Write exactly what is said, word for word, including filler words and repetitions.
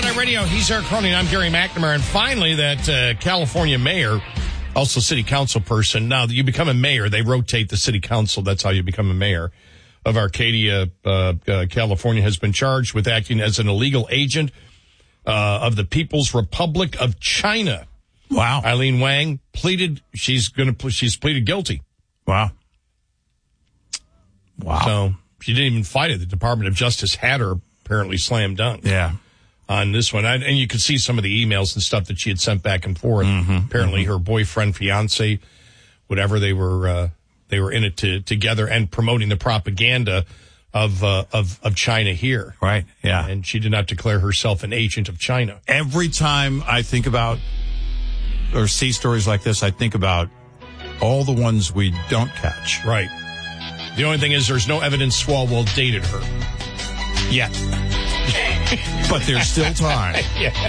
Red Eye Radio. He's Eric Cronin. I'm Gary McNamara. And finally, that uh, California mayor, also city council person. Now, you become a mayor. They rotate the city council. That's how you become a mayor of Arcadia, uh, uh, California, has been charged with acting as an illegal agent uh, of the People's Republic of China. Wow. Eileen Wang pleaded, she's going to, she's pleaded guilty. Wow. Wow. So she didn't even fight it. The Department of Justice had her apparently slam dunk. Yeah. On this one. And you could see some of the emails and stuff that she had sent back and forth. Mm-hmm. Apparently mm-hmm. her boyfriend, fiance, whatever, they were, uh, they were in it to, together and promoting the propaganda of, uh, of, of China here. Right. Yeah. And she did not declare herself an agent of China. Every time I think about or see stories like this, I think about all the ones we don't catch. Right. The only thing is there's no evidence Swalwell dated her. Yet. But there's still time. Yeah.